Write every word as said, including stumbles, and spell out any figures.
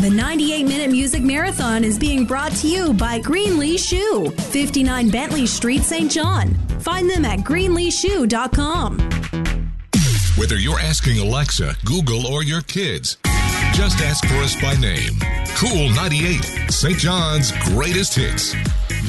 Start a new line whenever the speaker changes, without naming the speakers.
The ninety-eight minute Music Marathon is being brought to you by Greenlee Shoe, fifty-nine Bentley Street, Saint John. Find them at greenlee shoe dot com.
Whether you're asking Alexa, Google, or your kids, just ask for us by name. Cool ninety-eight, Saint John's greatest hits.